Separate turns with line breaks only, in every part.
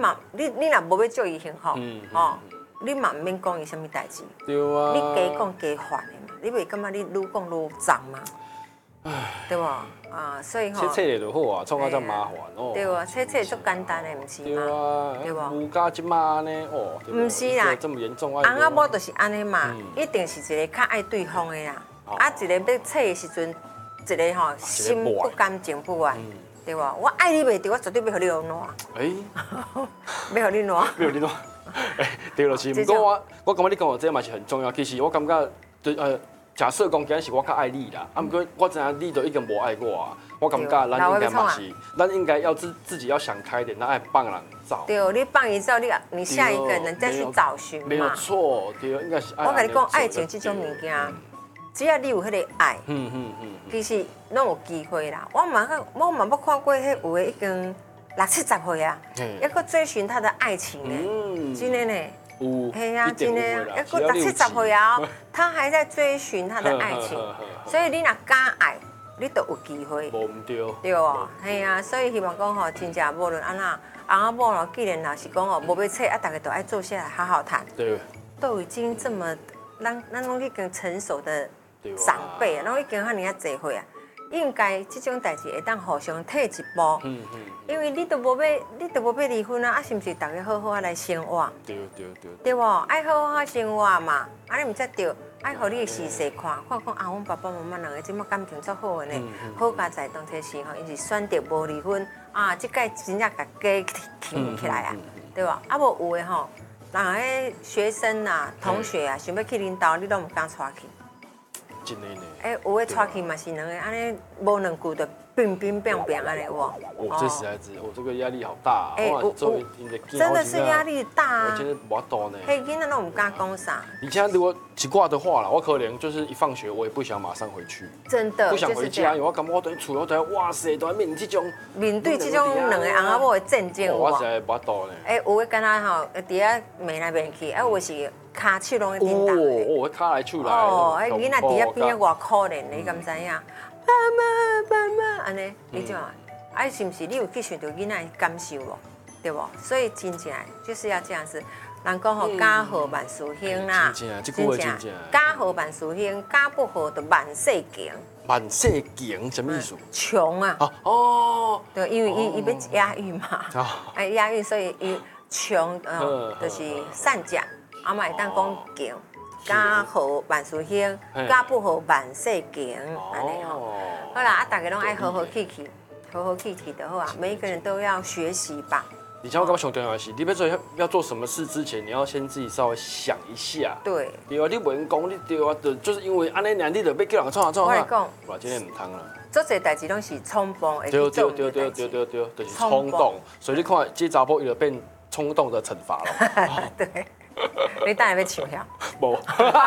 你若无要祝伊幸福，哦，你嘛唔免讲伊什么代志。
对啊。
你加讲加烦的嘛，你袂感觉你愈讲愈脏吗？对吧？啊，所以
切切就好啊，创啊遮麻烦哦。
对啊，切切足简单的，毋是吗？
对啊，无加即马呢哦。
毋是啦，
这么严重
翁仔某就是安尼嘛，一定是一个较爱对方的啦，啊，一个要切的时阵，一个吼心不甘情不愿，对吧？我爱你袂着，我绝对要互你暖。要互你暖。
要互你暖。对了，是。不过我感觉你讲的这嘛是很重要。其实我感觉假设讲今日是我较爱你啦，啊，不过我知影你都已经无爱我啊，我感觉咱应该嘛是，咱应该要自己要想开一点，咱爱放人走。
对，你放伊走，你下一个人再去找寻嘛。
没有错，对，应该是。
我跟你讲，爱情这种物件，只要你有迄个爱，其实拢有机会啦。我嘛捌看过，迄有的已经60-70岁啊，还搁追寻他的爱情呢，真的呢。嘿呀，真的啊，一个60-70岁啊，他还在追寻他的爱情，所以你若敢爱，你都有机会。
无唔对。
对哦，嘿呀，所以希望讲吼，真正无论安那，翁仔某咯，既然若是讲吼无要切，啊，大家都爱坐下来好好谈。
对。
都已经这么，咱拢已经成熟的长辈，拢已经遐尼啊侪岁啊，应该这种代志会当互相退一步。因为你都无要离婚啊，啊是毋是大家好好啊来生活？对。对无？爱好好生活嘛，啊你毋则对，爱互你的事实看讲啊，阮爸爸妈妈两个即马感情足好的呢，好佳在当初时吼，因是选择无离婚啊，即届真正甲家挺起来啊，对无？啊无有的吼，人个学生啊、同学啊，想要去领导，你都毋敢带去。
真的呢。
有的带去嘛是两个安尼，无两句就乒乒乓乓安尼哇。
这实在是，这个压力好大。
真的是压力大啊。
我真的无多呢。
嘿，囡仔都唔敢讲啥。
以前如果一挂的话啦，我可能就是一放学，我也不想马上回去。
真的。
不想回家，因为我感觉我在厝，我在哇塞，都在面这种。
面对这种两个翁仔某的战争，
我实在无多呢。
有的敢若吼，伫遐面来面去，有的是骹手拢在叮当的。
我骹来手来。
囡仔伫遐边仔偌可怜，你敢知影？爸妈，安尼，你怎啊？是毋是你有去想到囡仔感受无？对不？所以真正就是要这样子。人讲吼，家和万事兴啦，
真正，
家和万事兴，家不和就万事穷。
万事穷什么意思？
穷啊！对，因为伊要押韵嘛，押韵，所以伊穷，就是善讲，啊嘛会当讲穷。家和万事兴，家不和万事穷，安尼吼。好啦，大家拢爱和和气气，和和气气就好啊。每一个人都要学习吧。
你像我刚刚上重要的是，你要做什么事之前，你要先自己稍微想一下。
对。
对啊，你不能讲你对啊，就是因为安尼你就要叫人创。
我来讲，
哇，今天唔通啦。
做这代志拢是冲动会
对，
就是
冲动。所以你看，这查甫伊就变冲动的惩罚了。
对。你当然要唱遐。
无。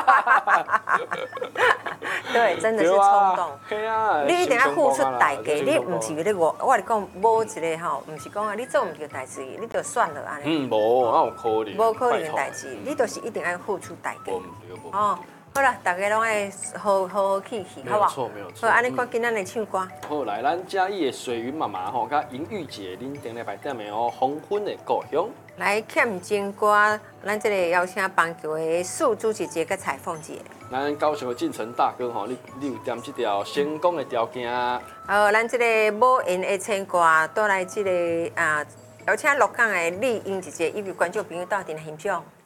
对，真的是冲动。你一定要付出代价，你唔是咧我讲无一个吼，唔是讲啊，你做唔对代志，你就算了安尼。
无，那有可能。
无可能的代志，你就是一定要付出代价。哦，好啦，大家拢爱好气气，好不好？
没有错。
好，安尼看今仔日唱歌。
好，来咱嘉义的水云妈妈吼，甲尹玉姐恁顶礼拜点的哦，黄昏的故乡。
来欠情歌，咱这里邀请邦桥的素珠姐姐跟彩凤姐。
咱高雄的进城大哥吼，你有点这条成功的条件。
咱这个无言的唱歌，倒来这个邀请鹿港的李英姐姐以及观众朋友到底来欣赏。